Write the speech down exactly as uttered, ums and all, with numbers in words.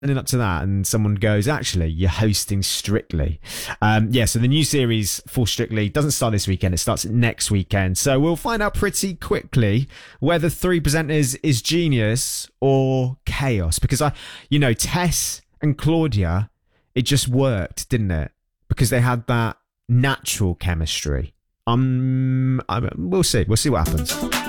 up to that and someone goes, actually, you're hosting Strictly. Um, yeah, so the new series for Strictly doesn't start this weekend. It starts next weekend. So we'll find out pretty quickly whether Three Presenters is genius or chaos. Because, I, you know, Tess and Claudia, it just worked, didn't it? Because they had that natural chemistry. Um, I, we'll see. We'll see what happens.